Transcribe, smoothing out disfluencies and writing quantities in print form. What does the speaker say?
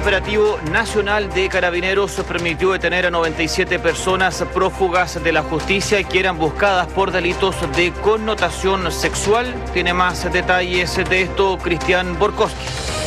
operativo nacional de Carabineros permitió detener a 97 personas prófugas de la justicia que eran buscadas por delitos de connotación sexual. Tiene más detalles de esto Cristian Borkowski.